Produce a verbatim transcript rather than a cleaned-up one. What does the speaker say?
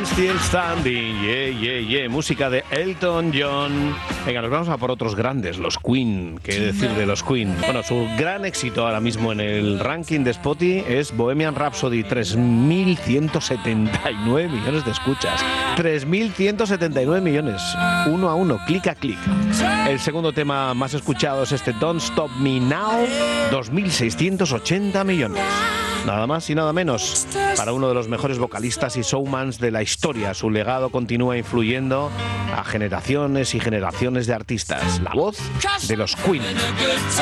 Still Standing, yeah, yeah, yeah, música de Elton John. Venga, nos vamos a por otros grandes, los Queen. ¿Qué decir de los Queen? Bueno, su gran éxito ahora mismo en el ranking de Spotify es Bohemian Rhapsody, tres mil ciento setenta y nueve millones de escuchas. tres mil ciento setenta y nueve millones, uno a uno, clic a clic. El segundo tema más escuchado es este Don't Stop Me Now, dos mil seiscientos ochenta millones. Nada más y nada menos para uno de los mejores vocalistas y showmans de la historia. Su legado continúa influyendo a generaciones y generaciones de artistas. La voz de los Queen.